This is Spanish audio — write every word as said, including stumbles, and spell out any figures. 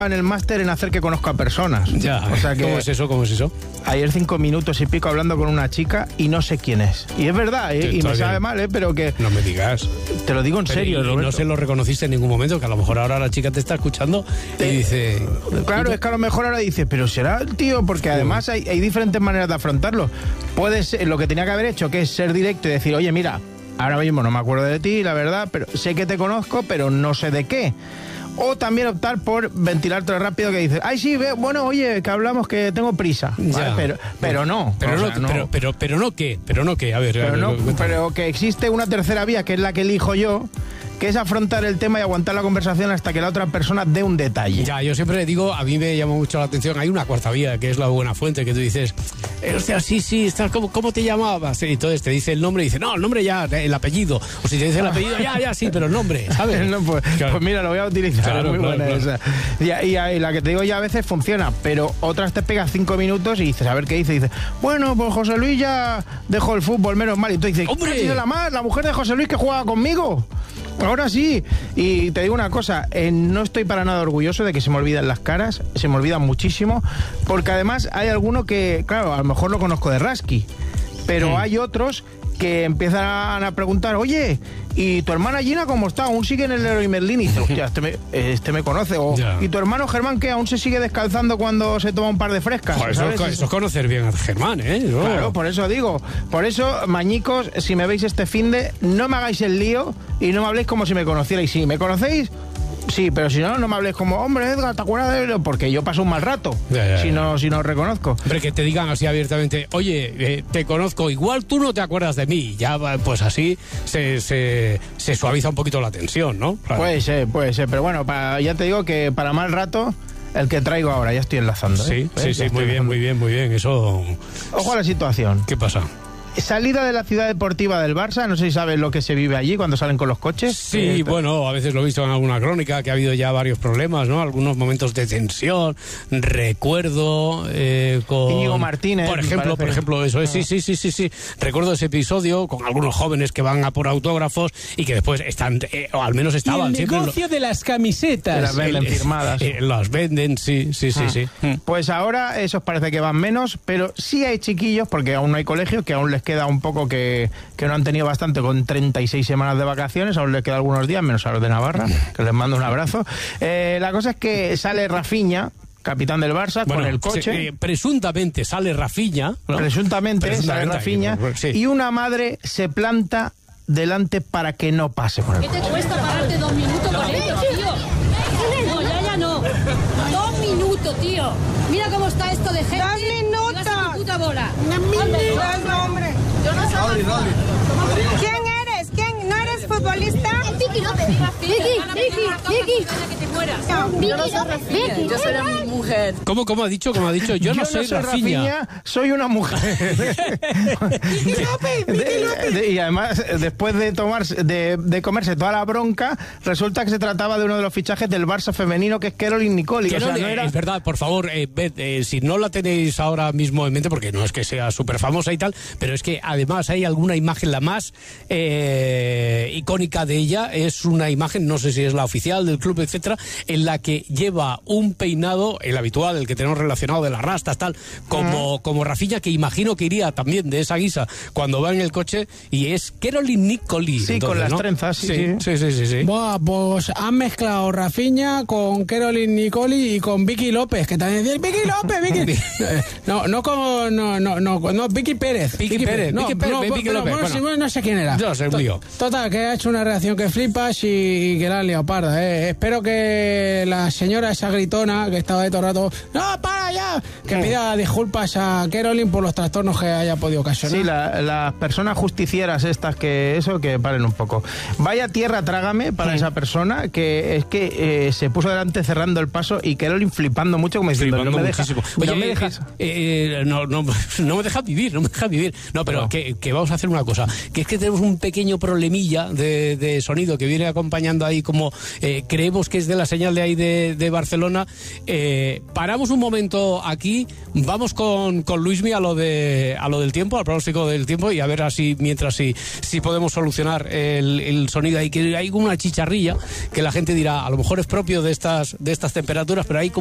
en el máster en hacer que conozco a personas. Ya, o sea que ¿cómo es eso? ¿Cómo es eso? Ayer cinco minutos y pico hablando con una chica y no sé quién es. Y es verdad, ¿eh? Y me sabe mal, ¿eh? Pero que... No me digas. Te lo digo en Pero serio, y, Roberto. Y no se lo reconociste en ningún momento, que a lo mejor ahora la chica te está escuchando y dice... Claro, es que a lo mejor ahora dice, pero será el tío, porque además hay, hay diferentes maneras de afrontarlo. Puede ser, lo que tenía que haber hecho, que es ser directo y decir, oye, mira, ahora mismo no me acuerdo de ti, la verdad, pero sé que te conozco, pero no sé de qué. O también optar por ventilártelo rápido, que dices, ay, sí, ve, bueno, oye, que hablamos, que tengo prisa. ¿Vale? Pero, pero no. Pero no, sea, no. Pero, pero, pero no qué, pero no qué, a ver. Pero, a ver, no, cuéntame. pero que existe una tercera vía, que es la que elijo yo, que es afrontar el tema y aguantar la conversación hasta que la otra persona dé un detalle. Ya, yo siempre digo, a mí me llama mucho la atención, hay una cuarta vía, que es la buena fuente, que tú dices, eh, hostia, sí, sí, estás, ¿cómo, ¿cómo te llamabas? Y entonces te dice el nombre y dice, no, el nombre ya, el apellido. O si te dice el apellido, ya, ya, sí, pero el nombre, ¿sabes? No, pues, Claro. pues mira, lo voy a utilizar. Claro, muy claro, buena claro. esa. Y, y, y la que te digo ya a veces funciona, pero otras te pegas cinco minutos y dices, a ver qué dice. Y dices, bueno, pues José Luis ya dejó el fútbol, menos mal. Y tú dices, ¡hombre! ¿ha sido la más? La mujer de José Luis que jugaba conmigo. Ahora sí. Y te digo una cosa, eh, no estoy para nada orgulloso de que se me olviden las caras, se me olvidan muchísimo, porque además hay alguno que, claro, a lo mejor lo conozco de Rasky, pero Mm. hay otros que empiezan a preguntar, oye, ¿y tu hermana Gina cómo está? ¿Aún sigue en el Leroy Merlin? Y dice, hostia, este me, este me conoce. O, Ya. ¿y tu hermano Germán qué? ¿Aún se sigue descalzando cuando se toma un par de frescas? Joder, eso, ¿sabes? eso es conocer bien a Germán, ¿eh? No. Claro, por eso digo. Por eso, mañicos, si me veis este finde, no me hagáis el lío y no me habléis como si me conocierais. Si me conocéis, sí, pero si no, no me habléis como, hombre, Edgar, ¿te acuerdas de él? Porque yo paso un mal rato, Ya, ya, si, ya. no, si no os reconozco. Hombre, que te digan así abiertamente, oye, eh, te conozco, igual tú no te acuerdas de mí. Ya, pues así se, se, se suaviza un poquito la tensión, ¿no? Claro. Puede ser, puede ser. Pero bueno, para, ya te digo que para mal rato, el que traigo ahora, ya estoy enlazando. Sí, ¿eh? sí, ¿Ves? sí, Ya muy estoy bien, enlazando. muy bien, muy bien. Eso... Ojo a la situación. ¿Qué pasa? Salida de la ciudad deportiva del Barça, no sé si sabes lo que se vive allí cuando salen con los coches. Sí, Eh, bueno, a veces lo he visto en alguna crónica, que ha habido ya varios problemas, ¿no? Algunos momentos de tensión, recuerdo eh, con... Íñigo Martínez, Por me ejemplo, parece. por ejemplo, eso es, sí, sí, sí, sí, sí. Recuerdo ese episodio con algunos jóvenes que van a por autógrafos y que después están, eh, o al menos Y estaban el siempre... en lo- negocio de las camisetas. Las venden el- firmadas. eh, las venden, sí, sí, sí, Ah. sí. Pues ahora esos parece que van menos, pero sí hay chiquillos, porque aún no hay colegio, que aún les queda un poco que, que no han tenido bastante con treinta y seis semanas de vacaciones, aún les queda algunos días, menos a los de Navarra, que les mando un abrazo. Eh, la cosa es que sale Rafinha, capitán del Barça, Bueno, con el coche. se- eh, presuntamente sale Rafinha, ¿no? Presuntamente, Presuntamente, sale Rafinha, sí. y una madre se planta delante para que no pase por el ¿Qué te coche. cuesta pararte dos minutos con ellos, tío? No, ya, ya no. Dos minutos, tío. Mira cómo está esto de gente. ¡Dos minutos! Vas a tu puta bola. No, hombre. Yo no sé. ¿Quién eres? ¿Quién? ¿No eres futbolista? Vicky López. Vicky, Vicky, Vicky. Que te mueras. Yo no soy Vicky. Yo soy una mujer. ¿Cómo, cómo ha dicho? ¿Cómo ha dicho? Yo, no soy Rafinha. soy una mujer. De- de- y además, después de tomarse, de, de comerse toda la bronca, resulta que se trataba de uno de los fichajes del Barça femenino, que es Caroline Nicoli. Que O sea, no, no eh, era- Es verdad, por favor, eh, ved, eh, si no la tenéis ahora mismo en mente, porque no es que sea súper famosa y tal, pero es que además hay alguna imagen, la más eh, icónica de ella, es una imagen, no sé si es la oficial del club, etcétera, en la que lleva un peinado, el habitual, el que tenemos relacionado de las rastas, tal, como, Mm. como Rafinha, que imagino que iría también de esa guisa cuando va en el coche, y es Caroline Nicoli. Sí, con las trenzas, sí, sí. Sí, sí, sí, sí. Buah, pues han mezclado Rafinha con Caroline Nicoli y con Vicky López, que también dice Vicky López, Vicky. Eh, no, no con no, no, no, no, Vicky Pérez. Vicky Pérez, no, Vicky Pérez, no, Vicky pero, López, bueno, bueno. sí, no sé quién era. Yo sé, un lío. Total, que ha hecho una reacción que flipas y, y que la han liado parda. Eh. Espero que la señora esa gritona que estaba de todo el rato, no, para ya, que pida disculpas a Caroline por los trastornos que haya podido ocasionar. Sí, la- las personas justicieras estas que eso, que paren un poco. Vaya tierra, trágame para esa persona, que es que eh, se puso delante cerrando el paso y Caroline flipando mucho, como diciendo, Flipando no me dejas, muchísimo. no Oye, me eh, dejas. eh, no, no, no me dejas vivir, no me dejas vivir. No, pero No. que, que vamos a hacer una cosa, que es que tenemos un pequeño problemilla de de, de sonido que viene acompañando ahí, como eh, creemos que es de la señal de ahí de, de Barcelona. Eh, paramos un momento aquí, vamos con, con Luismi a lo de a lo del tiempo, al pronóstico del tiempo, y a ver así mientras si, si podemos solucionar el, el sonido ahí, que hay una chicharrilla que la gente dirá, a lo mejor es propio de estas, de estas temperaturas, pero hay como